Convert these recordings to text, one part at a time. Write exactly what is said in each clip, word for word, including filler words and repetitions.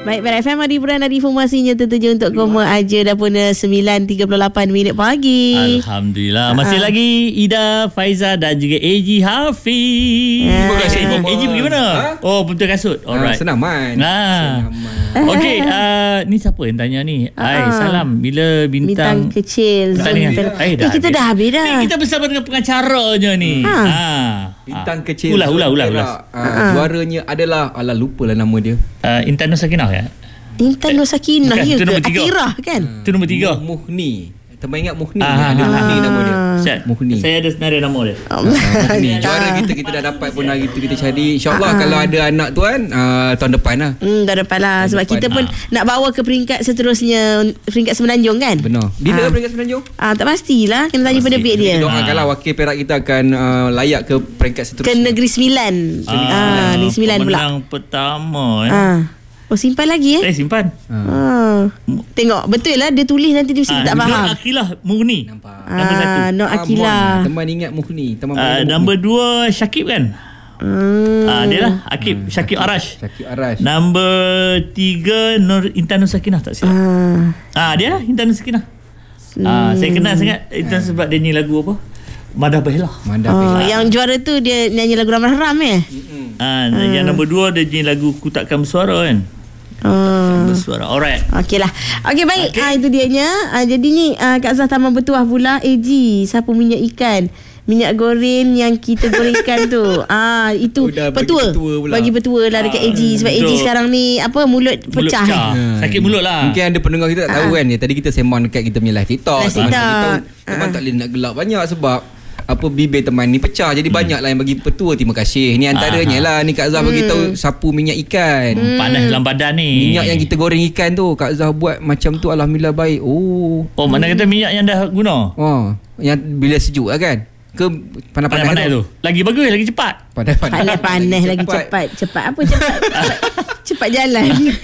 Baik, Perak F M ada hiburan, ada informasinya tertuju untuk koma aja dah pun sembilan tiga puluh lapan minit pagi. Alhamdulillah. Masih uh-huh. lagi Ida, Faiza dan juga A G Hafiz. Terima kasih. A G pergi mana? Ha? Oh, betul kasut. Alright. Ha, senang man. Nah. Okey, uh, ni siapa yang tanya ni? Uh-huh. Ai, salam. Bila bintang, bintang kecil. Bintang Bintang dengan, eh, dah eh, kita dah habis dah. Ni kita bersama dengan pengacaranya ni. Ha. Ha. Bintang kecil. Ulah, ulah, ulah, ulah. Uh, juaranya adalah, alah lupa lah nama dia. Uh, Intan Nur Sakinah ya? Intan Nur Sakinah ya ke? Atirah kan? Itu nombor tiga. Muhni. Teman ingat Muhni? Ah, ada ah, Muhni ah, nama dia. Set. Muhni. Saya ada senarai nama dia. Ah, Muhni. Juara kita kita dah dapat pun hari tu kita cari. InsyaAllah kalau ada anak tuan uh, tahun depan lah. Hmm, tahun depan lah. Sebab depan. kita pun ah. nak bawa ke peringkat seterusnya, peringkat Semenanjung kan? Benar. Bila ah. peringkat Semenanjung? Ah, tak pastilah. Kena tanya pada pihak dia. Kita doakanlah ah. wakil Perak kita akan uh, layak ke peringkat seterusnya. Ke Negeri Sembilan. Ah, ah Negeri Sembilan pula. Pemenang pertama eh. Ah. Oh, simpan lagi eh? Eh, simpan. Ah. Tengok, betul lah dia tulis nanti dia mesti ah, tak faham. Nur Akilah Muhni. Nampak. Nombor satu. Ah, Nur Akilah. Teman ingat Muhni. Teman uh, nombor dua Syakib kan? Hmm. Ah, dia lah Akib, hmm. Syakib Arash. Syakib Arash. Nombor tiga Nur Intan Nur Sakinah tak silap. Ah, ah dia lah Intan Nur Sakinah. Hmm. Ah, saya kenal sangat Intan ah. sebab dia nyanyi lagu apa? Madah Behlah. Madah oh, Behlah. Yang juara tu dia nyanyi lagu Ramah Haram eh? Mm-hmm. Ah, hmm. yang nombor dua dia nyanyi lagu Ku Takkan Bersuara kan? Oh. Bersuara. Alright. Okey lah. Okey baik. Okay. Ah, itu dianya. Ah, jadi ni ah, Kak Zah Taman Bertuah pula A G sapu minyak ikan. Minyak goreng yang kita goreng ikan tu. Ah, itu oh, petua. Bagi petua lah dekat A G. Sebab A G sekarang ni apa mulut pecah. Mulut pecah. Hmm. Sakit mulut lah. Mungkin ada pendengar kita tak tahu ah. kan. Tadi kita sembang dekat kita punya live TikTok. Live TikTok. Teman ah. tak boleh nak gelak banyak sebab apa bibir teman ni pecah. Jadi hmm. banyak lah yang bagi petua. Terima kasih. Ni antaranya Aha. lah. Ni Kak Zah hmm. bagi tahu sapu minyak ikan. Hmm. Panas dalam badan ni. Minyak yang kita goreng ikan tu Kak Zah buat macam tu. Alhamdulillah baik. Oh. Oh, mana kata minyak yang dah guna? Oh, yang bila sejuk lah kan? Ke panas-panas tu? tu lagi bagus, lagi cepat. Panas-panas Panas lagi cepat. Cepat apa cepat? cepat, cepat jalan.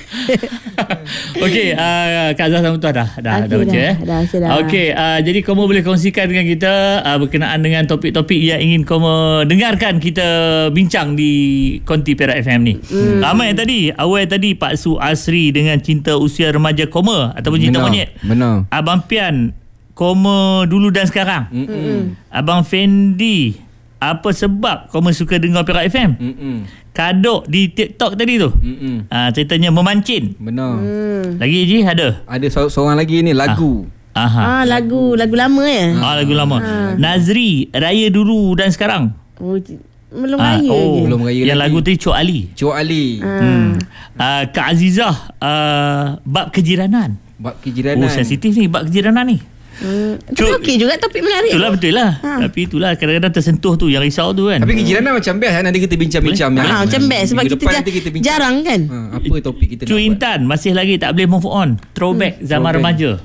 Okey, uh, Kak Zah sama tu dah dah okay, dah baca dah, eh. Dah, dah. Okey, uh, jadi kamu boleh kongsikan dengan kita uh, berkenaan dengan topik-topik yang ingin kamu dengarkan kita bincang di Konti Perak F M ni. Hmm. Ramai tadi, awal tadi Pak Su Asri dengan cinta usia remaja koma ataupun cinta benar, monyet. Benar. Abang Pian koma dulu dan sekarang. Mm-mm. Abang Fendi, apa sebab kamu suka dengar Perak F M? Mm-mm. Kadok di TikTok tadi tu. Ah, ceritanya memancing. Benar. Mm. Lagi je ada. Ada seorang lagi ni lagu. Ah. Aha. Ah, lagu lagu lama ya? Ah, lagu lama. Ah. Nazri, raya dulu dan sekarang. Oh, belum ah, raya oh, je. Belum raya yang lagi. lagu tu Cok Ali. Cok Ali. Ah. Hmm. Ah, Kak Azizah, uh, bab kejiranan. Bab kejiranan. Oh, sensitif ni bab kejiranan ni. Hmm. Tapi okey juga, topik menarik. Itulah tu. betul lah. Ha. Tapi itulah kadang-kadang tersentuh tu yang risau tu kan. Tapi kejiranan macam best. Nanti kita bincang-bincang. Ha, macam best sebab kita, jar- kita jarang kan. Ha, apa topik kita Cu Intan masih lagi tak boleh move on. Throwback hmm. zaman Throwback. remaja.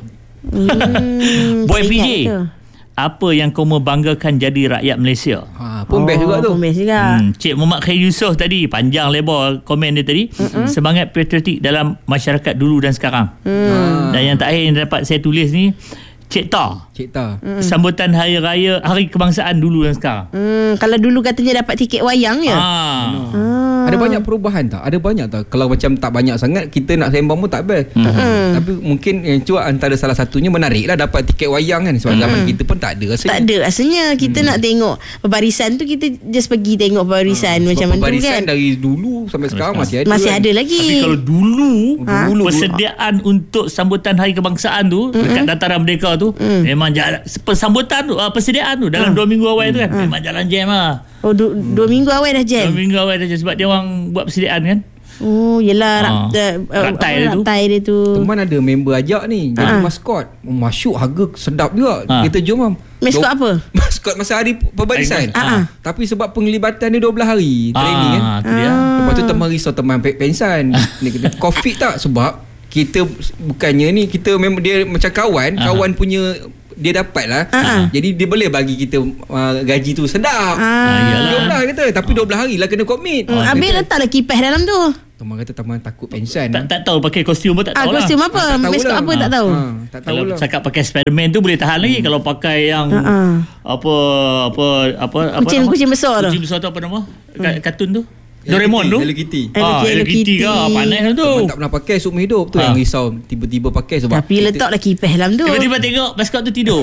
Hmm. Boy P J. Apa yang kau membanggakan jadi rakyat Malaysia? Ha, pun best oh, juga tu. Pun best juga. Hmm. Cik Muhammad Khair Yusof tadi panjang lebar komen dia tadi. Mm-mm. Semangat patriotik dalam masyarakat dulu dan sekarang. Hmm. Dan yang terakhir yang dapat saya tulis ni, Cik Ta. Cik Ta. Mm. Sambutan hari raya hari kebangsaan dulu dan sekarang. Hmm, kalau dulu katanya dapat tiket wayang ya. Ah. Ah. Ada banyak perubahan tak? Ada banyak tak? Kalau macam tak banyak sangat kita nak sembang pun tak best. Mm-hmm. Tapi mungkin yang cuak antara salah satunya menarik lah dapat tiket wayang kan. Sebab mm. zaman kita pun tak ada rasanya. Tak ada rasanya. Kita mm. nak tengok pembarisan tu, kita just pergi tengok pembarisan ah, macam mana tu kan. Pembarisan dari dulu sampai sekarang masih ada. Masih kan? ada lagi. Tapi kalau dulu, ha? dulu persediaan ha? untuk sambutan hari kebangsaan tu mm-hmm. dekat Dataran Merdeka tu mm. memang jalan, persambutan tu, uh, persediaan tu dalam ha? dua minggu awal tu kan ha? memang jalan jam lah. Oh, du- hmm. dua minggu awal dah jam. Dua minggu awal dah jam sebab dia orang buat persediaan kan. Oh, yelah ha. Raptai uh, dia, uh, dia tu. Teman ada member ajak ni jadi ha. maskot. Oh, masyuk harga sedap juga. Ha. Kita jom mam. Maskot apa? Maskot masa hari pembarisan. Ha. Tapi sebab penglibatan dia dua belas hari training ha. kan. Ha. Lepas tu teman risau teman pensan. Ni kata COVID tak sebab kita bukannya ni kita memang dia macam kawan, ha. kawan punya dia dapat lah. Uh-huh. Jadi dia boleh bagi kita uh, gaji tu sedap. Ah, jom lah kata. Tapi dua belas hari lah kena komit. Hmm, habis letaklah kipas dalam tu. Teman kata teman takut pensan. Tak, tak tahu pakai kostum pun tak tahu ah, lah. Kostum apa? Ah, Maskot apa ah, tak tahu. Ah, tak tahu kalau lah. cakap pakai Spiderman tu boleh tahan lagi. Hmm. Kalau pakai yang uh-huh. apa apa apa kucing, apa kucing besar tu. Kucing besar tu apa nama? Hmm. Kartun tu. Doraemon tu. Hello Kitty. Ah, Hello Kitty ke? Panas tu. Teman tak pernah pakai seumur hidup tu Ha. yang risau tiba-tiba pakai sebab Tapi letaklah kipas dalam tu. Tiba-tiba tengok maskot tu tidur.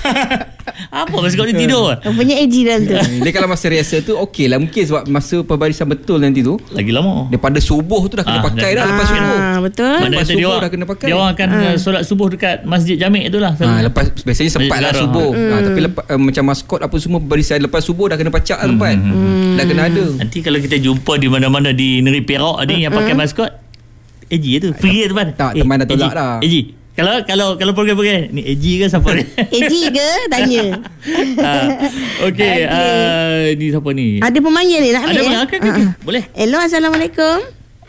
Apa maskot tu tidur? Rupanya A G dalam tu. dia kalau masa rehearsal tu okey lah, mungkin sebab masa pembarisan betul nanti tu Lagi lama. daripada subuh tu dah kena Ah, pakai dah- dah lepas subuh. Ah, betul. Mana Lepas kata dia subuh orang, dah kena pakai. dia orang akan uh, solat subuh dekat Masjid Jamik tu lah. Ha, lepas biasanya sempat lah Negara. subuh. Ha, tapi lepas uh, macam maskot apa semua barisan lepas subuh dah kena pacak lah tempat. Dah kena ada. Nanti kalau kita jumpa di mana-mana di negeri Perak ni yang pakai maskot, A G tu. Pergi teman. Tak, teman dah tolak dah. A G. Kalau kalau kalau program-program ni A G ke siapa ni? A G ke? Tanya. ha. Okey, Okey. uh, ni siapa ni? Ada pemanggil ni nak Ada ambil ya? apa? Okay, okay, okay. Boleh. Hello, Assalamualaikum.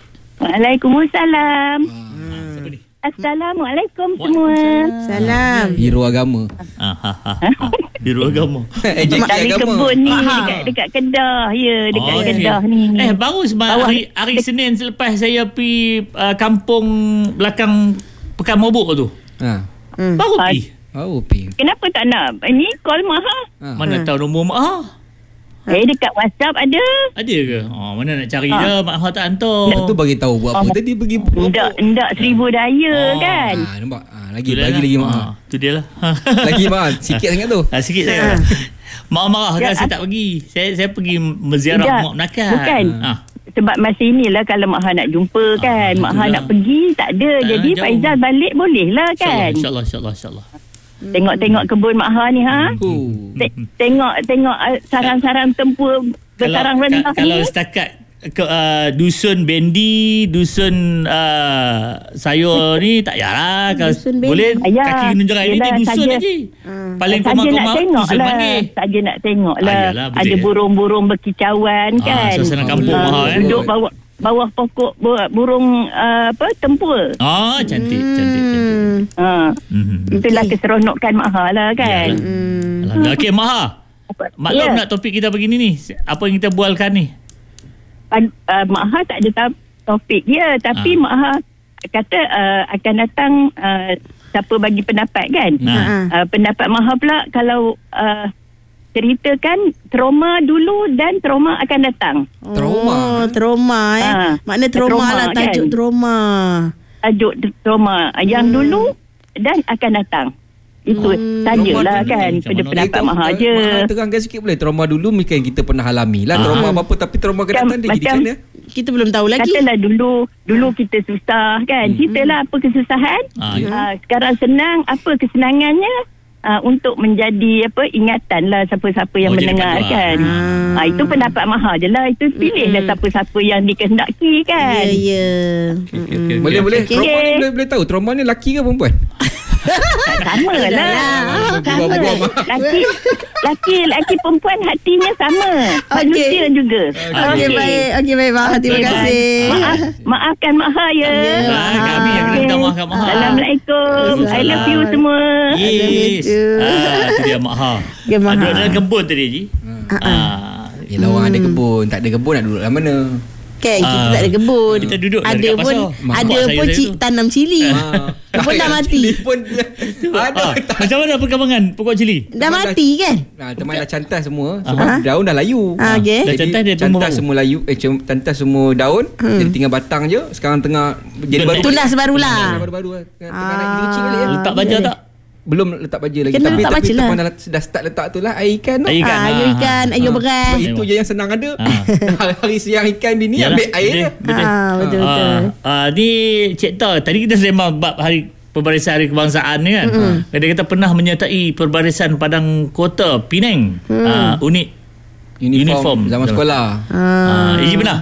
Waalaikumsalam. Siapa ni? Assalamualaikum semua. Salam. Hero agama. Ah, ha, ha, ha. Biru agama. A J K Dari agama. kebun ni Aha. dekat dekat Kedah. Ya, dekat Oh, okey. Kedah ni. Eh, baru sebab Bawah- hari, hari Senin selepas saya pergi uh, kampung belakang Pekan Mobuk tu. Ha. Hmm. Baru Ah, pergi. Oh, pi. Kenapa tak nak? Ini call Maha. Ha. Mana tahu nombor Mak Ha? Eh, dekat WhatsApp ada. Ada ke? Oh, mana nak cari Ah. dah. Mak Ha tak hantar. Tu bagi tahu buat apa tadi pergi Ndak, ndak seribu daya Oh. kan. Ha, nampak? Ha, lagi Tu dia bagi lah. lagi mak. Ah, tu dia lah. Lagi mak sikit sangat tu. Ah, sikit saya. Mak marah kan Ya, saya ad- tak pergi. Saya saya pergi menziarah Tidak, mak menakan. bukan. Ah. Sebab masa inilah kalau Mak Ha nak jumpa kan. Ah, Mak Ha itulah. nak pergi tak ada. Tak, Jadi jauh. Faizal balik boleh lah kan. InsyaAllah, insyaAllah, insyaAllah. Tengok-tengok kebun Mak Ha ni ha. Oh. Te- tengok tengok uh, sarang-sarang tempur bersarang rendah ka- kalau ni. setakat ke uh, dusun bendi, dusun uh, sayur ni tak payahlah. Kalau Dusun bendi. boleh Ayah, kaki gunung jerai ni dia yelah, dusun saja- aja. Hmm. Paling Saja nak komar-komar tengok dusun lah. panggil. Saja nak tengok Ah, lah. yalah, boleh Ada ya. burung-burung berkicauan Ah, kan. suasana kampung Ah, Mak Ha, eh. Duduk bawah bawah pokok bu- burung uh, apa tempur. Ah, cantik, cantik, cantik. Hmm. Ha. Mhm. Itulah keseronokan Mak Ha lah kan. Yalah. Hmm. Alhamdulillah. Okey, Mak Ha. Maklum Ya. nak topik kita begini ni. Apa yang kita bualkan ni? Pad- uh, Mak Ha tak ada ta- topik dia. Tapi Ah. Mak Ha kata uh, akan datang uh, siapa bagi pendapat kan. Nah. Ha. Uh, pendapat Mak Ha pula kalau uh, ceritakan trauma dulu dan trauma akan datang. Trauma. Oh, trauma eh. Ha. Makna trauma, Trauma, lah tajuk kan? trauma. Tajuk trauma yang Hmm. dulu dan akan datang. Itu Hmm. sajalah Trauma kan dulu macam pada mana? pendapat Eh, Mak Ha Mak je. Ha terangkan sikit boleh. Trauma dulu mungkin kita pernah alami lah. Ah. Trauma apa-apa tapi trauma akan datang dia jadi Macam- macam mana? Kita belum tahu lagi. Katalah dulu dulu kita susah kan. Ceritalah apa kesusahan. Ah, ya. Uh, sekarang senang, apa kesenangannya uh, untuk menjadi apa ingatan lah siapa-siapa yang Oh, jadi mendengar panduan. kan. Ah. Ah, itu pendapat Mak Ha je lah. Itu pilihlah Mm-mm. siapa-siapa yang dikehendaki kan. Ya, ya. Okey, okey, okey. Boleh boleh. Okey. Trauma ni boleh boleh tahu. Trauma ni lelaki ke perempuan? Sama lah. Ah, Sama. buang-buang. Laki, laki, laki perempuan hatinya sama. Manusia juga. Okey, Okey. baik. Okey, baik. Mak Ha, terima Okey, kasih. Maaf, maafkan Mak Ha ya. Ah, kami yang kena minta maaf kat Mak Ha. Assalamualaikum. I love you semua. Yes. tu. Ah, tu dia Mak Ha. Ya, Mak Ha. Duduk dalam kebun tadi Ji. Ah. Yelah orang ada kebun. Tak ada kebun nak duduk dalam mana? Kan kita Ah. tak ada kebun. Kita duduk ada dekat pun pasar. Mak ada bapak saya pun saya ci- tu. tanam cili. Kebun dah mati. Pun ada Ah, tak? macam mana perkembangan pokok cili? Dah mati kan? Nah, teman dah cantas semua Ah. sebab daun dah layu. Ah, okey. Dah Jadi, cantas dia tumbuh cantas baru. semua layu eh cum- cantas semua daun Hmm. jadi tinggal batang je sekarang tengah jadi Tunas. baru. Tunas barulah. Tunas baru-baru lah. Tengah tengah nak jadi kecil balik ya. Ah. Letak baja boleh. tak? Belum letak baja lagi Kena tapi letak tapi baja lah. teman dah, dah start letak tu lah air ikan tu. Air ikan. Ah, air Ah. ikan, air Ah. beras. Sebab itu je yang senang ada. Ah. Hari siang ikan bini Yalah, ambil air betul, dia. betul. Ah, betul betul. Ah, ah, ni Cik Ta, tadi kita sembang bab hari Perbarisan Hari Kebangsaan ni kan. Mm-hmm. Dia kata pernah menyertai Perbarisan Padang Kota Penang. Mm. Ah, unit Uniform, Uniform. zaman sekolah. Ah, Iji pernah?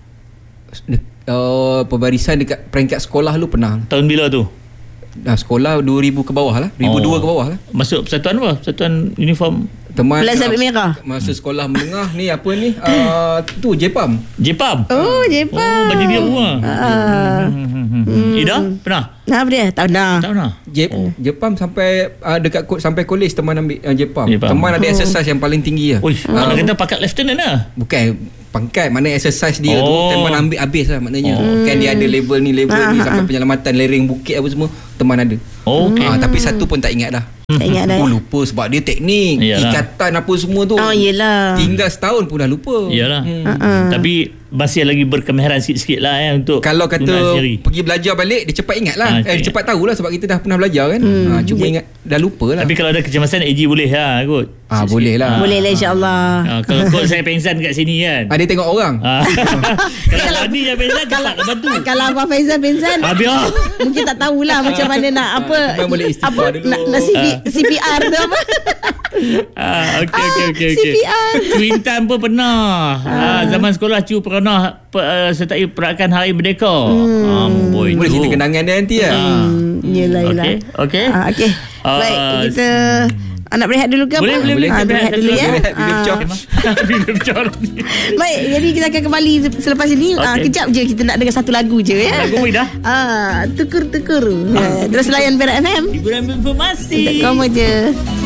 Uh, pembarisan dekat peringkat sekolah lu pernah. Tahun bila tu? Dah sekolah dua ribu ke bawah lah. dua ribu dua Oh. ke bawah lah. Masuk persatuan apa? Persatuan uniform Teman Belas sabit uh, merah. masa sekolah menengah ni apa ni? Uh, tu Jepam. Jepam. Oh, Jepang. Oh, baju dia rumah. Ah. Hmm, hmm, hmm, hmm. Ida, pernah? Nah, apa dia? Tak pernah. Tak pernah? Jep, Oh. Jepam sampai uh, dekat ko- sampai kolej teman ambil uh, Jepam. Jepam. Teman ada exercise yang paling tinggi lah. Ui, mana Ah, kata pakat lieutenant lah. bukan pangkat, mana exercise dia tu Oh. teman ambil habis lah maknanya. Oh. Kan dia ada level ni level Ah, ni ah, sampai ah. penyelamatan lereng bukit apa semua teman ada. Oh, okey. Ah, tapi satu pun tak ingat dah. Tak ingat dah. Oh, lupa sebab dia teknik, Iyalah. ikatan apa semua tu. Oh, yelah. Tinggal setahun pun dah lupa. Iyalah. Hmm. Ah, ah. Tapi masih lagi berkemahiran sikit-sikit lah eh, untuk kalau kata tunang sendiri. pergi belajar balik, dia cepat ingat lah. Ha, eh, cepat tahu lah sebab kita dah pernah belajar kan. Hmm. Ha, cuma ingat, dah lupa lah. Tapi kalau ada kecemasan, A G boleh lah kot. Ah, boleh lah. Boleh lah insyaAllah. Ha, kalau kot saya pengsan kat sini kan. Ah, dia tengok orang. Ha. Kalau Lani yang pengsan, cepat lah bantu. Kalau Abang Faizal pingsan, Habis lah. mungkin tak tahulah macam mana nak apa. Abang boleh istighfar apa, dulu. Nak, nak C P, C P R tu apa. Ah, okey okey okey C okey. P R. Twin Time pun pernah. Ah, zaman sekolah Cu pernah uh, sertai perakan Hari Merdeka. Hmm. Amboi. Boleh cerita kenangan dia nanti lah. Hmm, yelah, yelah. Okey, okey. Ah, okey. Ah, Baik, kita ah, nak berehat dulu ke Boleh, apa? boleh, boleh. Ah, Kita berehat berehat dulu dulu. ya. Berehat, video Ah, pecah. Video pecah. Baik, jadi kita akan kembali selepas ini. Ah, Okey. kejap je kita nak dengar satu lagu je ya. Lagu Ida. Ah, tukur-tukur. Ah, terus layan Perak F M. Hiburan informasi. Kau aja.